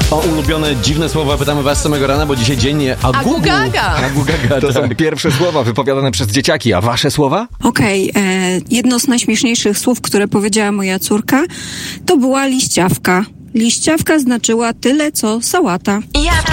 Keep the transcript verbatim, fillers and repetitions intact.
O ulubione dziwne słowa pytamy was samego rana, bo dzisiaj dzień Agugu. Agugaga. Agugaga, To są tak. pierwsze słowa wypowiadane przez dzieciaki, a wasze słowa? Okej, e, jedno z najśmieszniejszych słów, które powiedziała moja córka, to była liściawka. Liściawka znaczyła tyle, co sałata. Ja